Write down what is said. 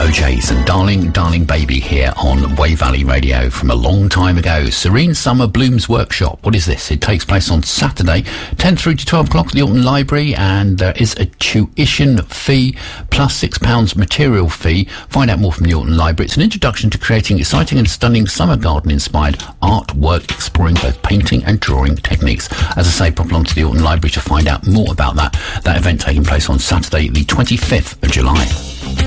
OJs and Darling, Darling Baby here on Wave Valley Radio from a long time ago. Serene Summer Blooms Workshop. What is this? It takes place on Saturday, 10 through to 12 o'clock at the Alton Library, and there is a tuition fee plus £6 material fee. Find out more from the Alton Library. It's an introduction to creating exciting and stunning summer garden-inspired artwork, exploring both painting and drawing techniques. As I say, pop along to the Alton Library to find out more about that event taking place on Saturday, the 25th of July.